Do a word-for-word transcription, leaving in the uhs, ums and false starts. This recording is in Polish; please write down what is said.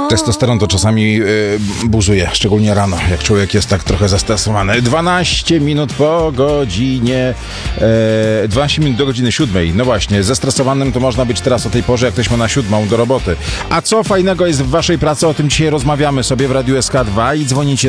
Testosteron to czasami yy, buzuje, szczególnie rano, jak człowiek jest tak trochę zestresowany. dwanaście minut po godzinie, yy, dwanaście minut do godziny siódmej. No właśnie, zestresowanym to można być teraz o tej porze, jak ktoś ma na siódmą do roboty. A co fajnego jest w waszej pracy? O tym dzisiaj rozmawiamy sobie w Radiu S K dwa i dzwonicie